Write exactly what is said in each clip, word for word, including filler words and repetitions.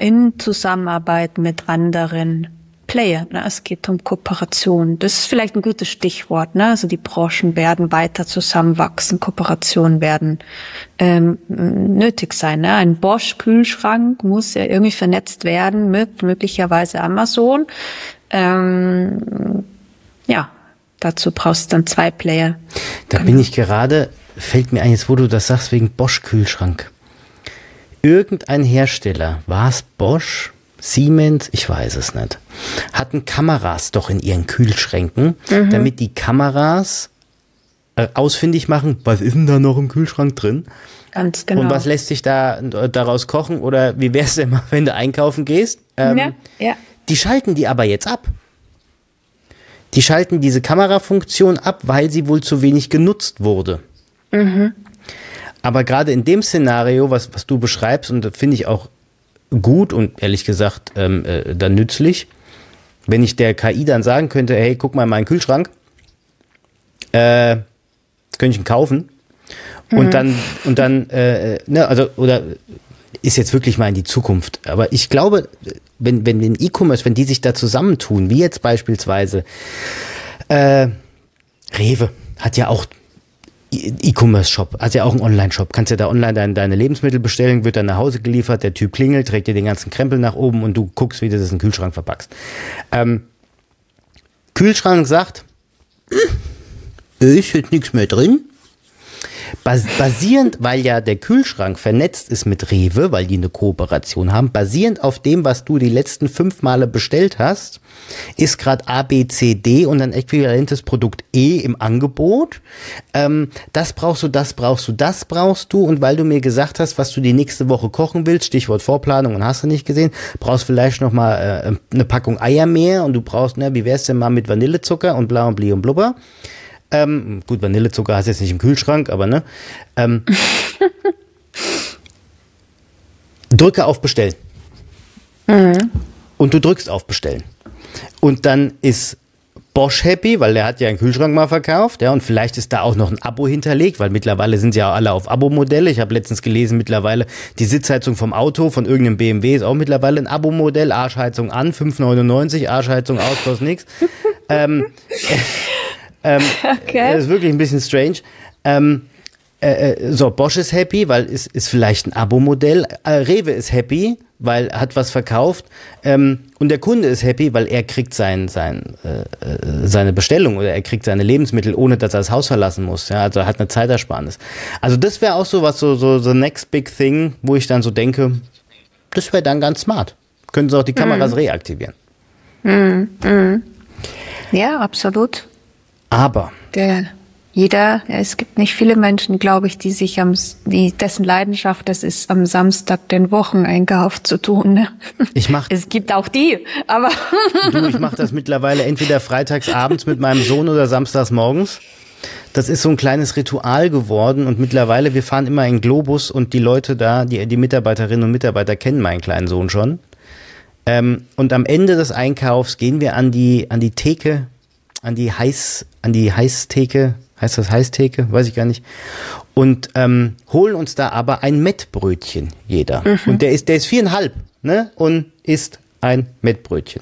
in Zusammenarbeit mit anderen Player. Ne? Es geht um Kooperation. Das ist vielleicht ein gutes Stichwort. Ne? Also die Branchen werden weiter zusammenwachsen. Kooperationen werden ähm, nötig sein. Ne? Ein Bosch-Kühlschrank muss ja irgendwie vernetzt werden mit möglicherweise Amazon. Ähm, ja, dazu brauchst du dann zwei Player. Da bin ich gerade, fällt mir ein, jetzt wo du das sagst, wegen Bosch-Kühlschrank. Irgendein Hersteller, war es Bosch, Siemens, ich weiß es nicht, hatten Kameras doch in ihren Kühlschränken, mhm. damit die Kameras äh, ausfindig machen, was ist denn da noch im Kühlschrank drin? Ganz genau. Und was lässt sich da daraus kochen? Oder wie wär's denn mal, wenn du einkaufen gehst? Ähm, ja, ja. Die schalten die aber jetzt ab. Die schalten diese Kamerafunktion ab, weil sie wohl zu wenig genutzt wurde. Mhm. Aber gerade in dem Szenario, was, was du beschreibst, und das finde ich auch gut und ehrlich gesagt ähm, äh, dann nützlich, wenn ich der K I dann sagen könnte, hey, guck mal in meinen Kühlschrank, äh, könnte ich ihn kaufen mhm. und dann, und dann äh, ne, also, oder ist jetzt wirklich mal in die Zukunft, aber ich glaube, wenn, wenn den E-Commerce, wenn die sich da zusammentun, wie jetzt beispielsweise äh, Rewe hat ja auch E-Commerce-Shop, also ja auch einen Online-Shop. Kannst ja da online deine, deine Lebensmittel bestellen, wird dann nach Hause geliefert, der Typ klingelt, trägt dir den ganzen Krempel nach oben und du guckst, wie du das in den Kühlschrank verpackst. Ähm, Kühlschrank sagt, ist jetzt nichts mehr drin. Bas- basierend, weil ja der Kühlschrank vernetzt ist mit Rewe, weil die eine Kooperation haben, basierend auf dem, was du die letzten fünf Male bestellt hast, ist gerade A, B, C, D und ein äquivalentes Produkt E im Angebot. Ähm, das brauchst du, das brauchst du, das brauchst du. Und weil du mir gesagt hast, was du die nächste Woche kochen willst, Stichwort Vorplanung und hast du nicht gesehen, brauchst vielleicht noch mal äh, eine Packung Eier mehr und du brauchst, ne, wie wär's denn mal mit Vanillezucker und bla und bli und blubber. Ähm, gut, Vanillezucker hast du jetzt nicht im Kühlschrank, aber ne. Ähm, drücke auf Bestellen. Mhm. Und du drückst auf Bestellen. Und dann ist Bosch happy, weil der hat ja einen Kühlschrank mal verkauft, ja, und vielleicht ist da auch noch ein Abo hinterlegt, weil mittlerweile sind sie ja alle auf Abo-Modelle. Ich habe letztens gelesen, mittlerweile die Sitzheizung vom Auto, von irgendeinem B M W ist auch mittlerweile ein Abo-Modell. Arschheizung an, fünf neunundneunzig, Arschheizung aus, kostet nichts. ähm, ähm, okay. Das ist wirklich ein bisschen strange. Ähm, äh, so, Bosch ist happy, weil es ist vielleicht ein Abo-Modell. Äh, Rewe ist happy, weil er hat was verkauft. Ähm, und der Kunde ist happy, weil er kriegt sein, sein, äh, seine Bestellung oder er kriegt seine Lebensmittel, ohne dass er das Haus verlassen muss. Ja, also er hat eine Zeitersparnis. Also das wäre auch so was, so, so the next big thing, wo ich dann so denke, das wäre dann ganz smart. Können sie auch die Kameras mm. reaktivieren. Mm, mm. Ja, absolut. Aber Der, jeder, ja, es gibt nicht viele Menschen, glaube ich, die sich am, die, dessen Leidenschaft es ist, am Samstag den Wocheneinkauf zu tun. Ne? Ich mach, es gibt auch die, aber du, ich mache das mittlerweile entweder freitags abends mit meinem Sohn oder samstags morgens. Das ist so ein kleines Ritual geworden und mittlerweile, wir fahren immer in Globus und die Leute da, die, die Mitarbeiterinnen und Mitarbeiter kennen meinen kleinen Sohn schon. Ähm, und am Ende des Einkaufs gehen wir an die, an die Theke, an die Heiß, an die Heißtheke, heißt das Heißtheke? Weiß ich gar nicht. Und ähm, holen uns da aber ein Mettbrötchen, jeder. Mhm. Und der ist, der ist viereinhalb, ne? Und isst ein Mettbrötchen.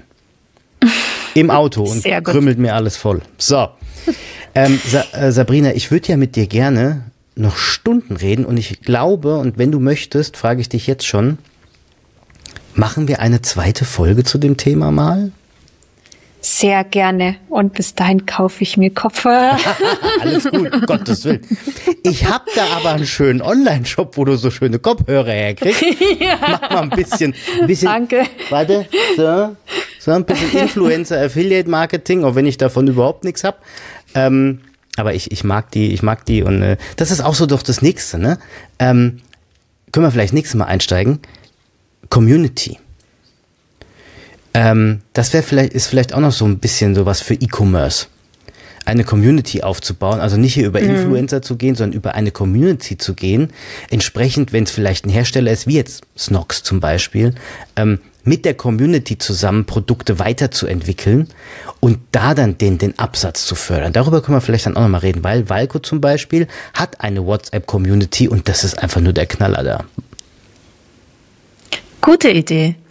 Im Auto und krümmelt mir alles voll. So. Ähm, Sa- äh, Sabrina, ich würde ja mit dir gerne noch Stunden reden und ich glaube, und wenn du möchtest, frage ich dich jetzt schon, machen wir eine zweite Folge zu dem Thema mal? Sehr gerne. Und bis dahin kaufe ich mir Kopfhörer. Alles gut, um Gottes Willen. Ich habe da aber einen schönen Online-Shop, wo du so schöne Kopfhörer herkriegst. Ja. Mach mal ein bisschen, ein bisschen. Danke. Warte, so, so ein bisschen Influencer-Affiliate-Marketing, auch wenn ich davon überhaupt nichts hab. Ähm, aber ich, ich mag die, ich mag die und äh, das ist auch so doch das Nächste, ne? Ähm, können wir vielleicht nächstes Mal einsteigen? Community. Ähm, das wäre vielleicht, ist vielleicht auch noch so ein bisschen sowas für E-Commerce. Eine Community aufzubauen, also nicht hier über mhm. Influencer zu gehen, sondern über eine Community zu gehen. Entsprechend, wenn es vielleicht ein Hersteller ist, wie jetzt Snox zum Beispiel, ähm, mit der Community zusammen Produkte weiterzuentwickeln und da dann den, den Absatz zu fördern. Darüber können wir vielleicht dann auch nochmal reden, weil Walco zum Beispiel hat eine WhatsApp-Community und das ist einfach nur der Knaller da. Gute Idee.